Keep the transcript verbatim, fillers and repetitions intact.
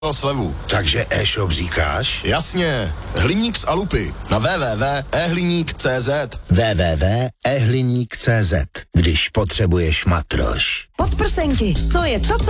slevu. Takže e-shop říkáš? Jasně, hliník z Alupy na w w w tečka e hliník tečka c z. w w w tečka e hliník tečka c z. Když potřebuješ matroš. Podprsenky, to je to, co